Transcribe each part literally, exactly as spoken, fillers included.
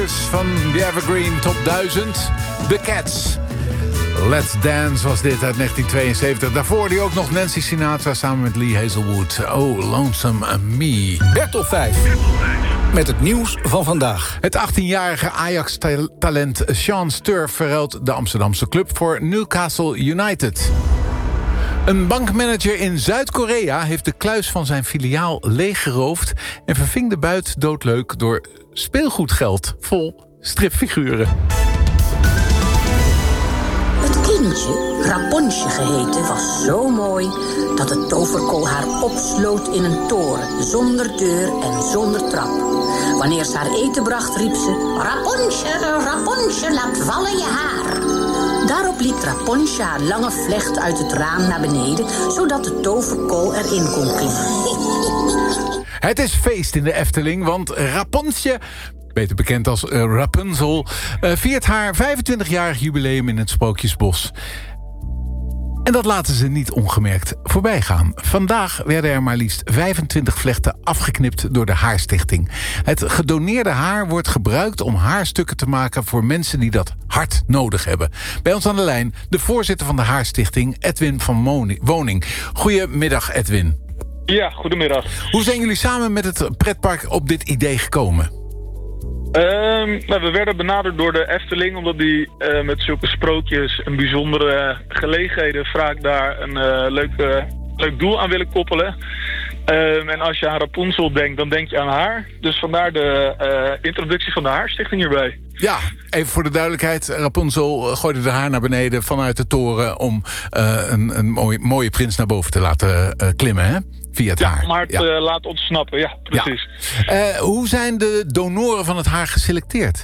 Van de Evergreen Top duizend, The Cats. Let's Dance was dit uit negentien tweeënzeventig. Daarvoor die ook nog Nancy Sinatra samen met Lee Hazelwood. Oh, Lonesome Me. Bertel vijf. Met het nieuws van vandaag. Het achttienjarige Ajax-talent Sean Sturff verruilt de Amsterdamse club voor Newcastle United. Een bankmanager in Zuid-Korea heeft de kluis van zijn filiaal leeggeroofd en verving de buit doodleuk door speelgoedgeld vol stripfiguren. Het kindje, Raponsje geheten, was zo mooi dat de toverkool haar opsloot in een toren, zonder deur en zonder trap. Wanneer ze haar eten bracht, riep ze: Raponsje, Raponsje, laat vallen je haar. Daarop liet Raponsje haar lange vlecht uit het raam naar beneden, zodat de toverkool erin kon klimmen. Het is feest in de Efteling, want Raponsje, beter bekend als uh, Rapunzel, uh, viert haar vijfentwintigjarig jubileum in het Sprookjesbos. En dat laten ze niet ongemerkt voorbij gaan. Vandaag werden er maar liefst vijfentwintig vlechten afgeknipt door de Haarstichting. Het gedoneerde haar wordt gebruikt om haarstukken te maken voor mensen die dat hard nodig hebben. Bij ons aan de lijn de voorzitter van de Haarstichting, Edwin van Woning. Goedemiddag, Edwin. Ja, goedemiddag. Hoe zijn jullie samen met het pretpark op dit idee gekomen? Um, nou, we werden benaderd door de Efteling, omdat die uh, met zulke sprookjes en bijzondere gelegenheden vaak daar een uh, leuk, uh, leuk doel aan willen koppelen. Um, en als je aan Rapunzel denkt, dan denk je aan haar. Dus vandaar de uh, introductie van de Haarstichting hierbij. Ja, even voor de duidelijkheid. Rapunzel gooide de haar naar beneden vanuit de toren om uh, een, een mooie, mooie prins naar boven te laten uh, klimmen, hè? Via het ja, haar. Maar het ja. uh, laat ontsnappen, ja, precies. Ja. Uh, hoe zijn de donoren van het haar geselecteerd?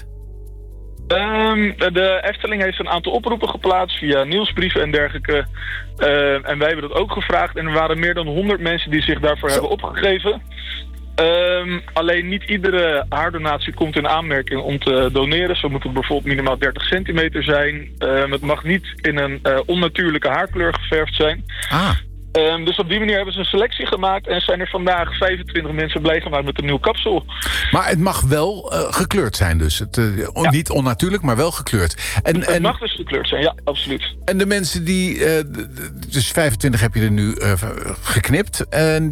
Um, de Efteling heeft een aantal oproepen geplaatst via nieuwsbrieven en dergelijke. Uh, en wij hebben dat ook gevraagd. En er waren meer dan honderd mensen die zich daarvoor Zo. hebben opgegeven. Um, alleen niet iedere haardonatie komt in aanmerking om te doneren. Zo moet het bijvoorbeeld minimaal dertig centimeter zijn. Um, het mag niet in een uh, onnatuurlijke haarkleur geverfd zijn. Ah. Um, dus op die manier hebben ze een selectie gemaakt en zijn er vandaag vijfentwintig mensen blij gemaakt met een nieuw kapsel. Maar het mag wel uh, gekleurd zijn dus. Het, uh, on, ja. Niet onnatuurlijk, maar wel gekleurd. En, het en, mag dus gekleurd zijn, ja, absoluut. En de mensen die... Uh, dus vijfentwintig heb je er nu uh, geknipt.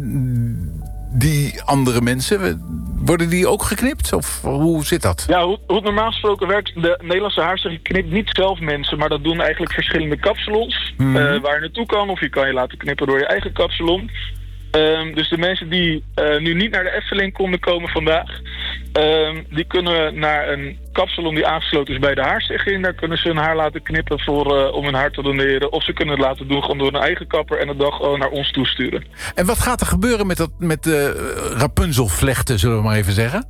En die andere mensen, worden die ook geknipt? Of hoe zit dat? Ja, hoe, hoe het normaal gesproken werkt, de Nederlandse Haarstichting knipt niet zelf mensen, maar dat doen eigenlijk verschillende kapsalons. Mm-hmm. Uh, waar je naartoe kan, of je kan je laten knippen door je eigen kapsalon. Um, dus de mensen die uh, nu niet naar de Efteling konden komen vandaag, um, die kunnen naar een kapsalon die aangesloten is bij de Haarstichting. Daar kunnen ze hun haar laten knippen voor, uh, om hun haar te doneren. Of ze kunnen het laten doen gewoon door hun eigen kapper en het dan gewoon naar ons toesturen. En wat gaat er gebeuren met, dat, met de Rapunzelvlechten, zullen we maar even zeggen?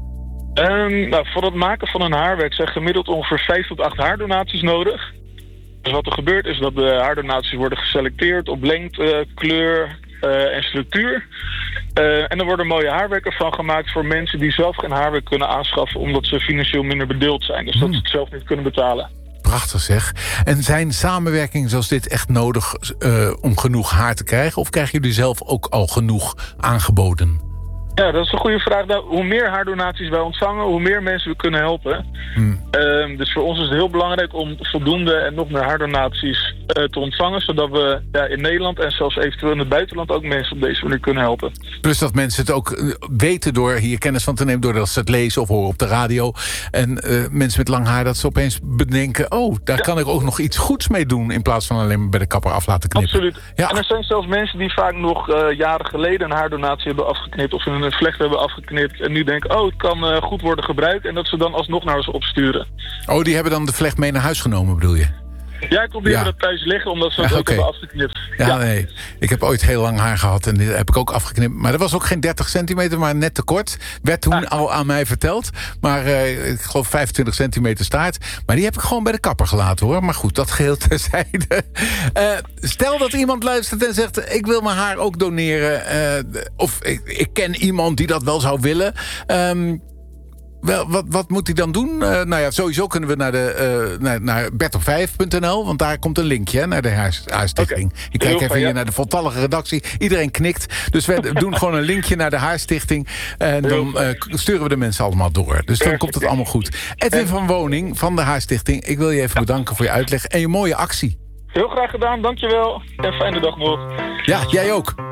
Um, nou, voor het maken van een haarwerk zijn gemiddeld ongeveer vijf tot acht haardonaties nodig. Dus wat er gebeurt is dat de haardonaties worden geselecteerd op lengte, kleur uh, en structuur. Uh, en er worden mooie haarwerken van gemaakt voor mensen die zelf geen haarwerk kunnen aanschaffen omdat ze financieel minder bedeeld zijn. Dus hmm. dat ze het zelf niet kunnen betalen. Prachtig zeg. En zijn samenwerkingen zoals dit echt nodig uh, om genoeg haar te krijgen? Of krijgen jullie zelf ook al genoeg aangeboden? Ja, dat is een goede vraag. Nou, hoe meer haardonaties wij ontvangen, hoe meer mensen we kunnen helpen. Hmm. Uh, dus voor ons is het heel belangrijk om voldoende en nog meer haardonaties uh, te ontvangen, zodat we ja, in Nederland en zelfs eventueel in het buitenland ook mensen op deze manier kunnen helpen. Plus dat mensen het ook weten door hier kennis van te nemen, doordat ze het lezen of horen op de radio. En uh, mensen met lang haar, dat ze opeens bedenken, oh, daar ja. kan ik ook nog iets goeds mee doen in plaats van alleen maar bij de kapper af laten knippen. Absoluut. Ja. En er zijn zelfs mensen die vaak nog uh, jaren geleden een haardonatie hebben afgeknipt of een vlecht hebben afgeknipt en nu denken, oh, het kan uh, goed worden gebruikt en dat ze dan alsnog naar ons opsturen. Oh, die hebben dan de vlecht mee naar huis genomen, bedoel je? Ja, ik probeer ja. dat thuis liggen omdat ze het ja, ook okay. hebben afgeknipt. Ja, ja, nee. Ik heb ooit heel lang haar gehad en die heb ik ook afgeknipt. Maar dat was ook geen dertig centimeter, maar net te kort. Werd toen ah. al aan mij verteld. Maar uh, ik geloof vijfentwintig centimeter staart. Maar die heb ik gewoon bij de kapper gelaten, hoor. Maar goed, dat geheel terzijde. Uh, stel dat iemand luistert en zegt, ik wil mijn haar ook doneren. Uh, of ik, ik ken iemand die dat wel zou willen. Um, Wel, wat, wat moet hij dan doen? Uh, nou ja, sowieso kunnen we naar, de, uh, naar, naar bert op vijf punt n l... want daar komt een linkje hè, naar de Haars, Haarstichting. Okay. Ik kijk even hier ja. naar de voltallige redactie. Iedereen knikt. Dus we doen gewoon een linkje naar de Haarstichting. En dan uh, sturen we de mensen allemaal door. Dus dan komt het allemaal goed. Edwin van Woning van de Haarstichting. Ik wil je even bedanken voor je uitleg en je mooie actie. Heel graag gedaan, dankjewel. En fijne dag nog. Ja, jij ook.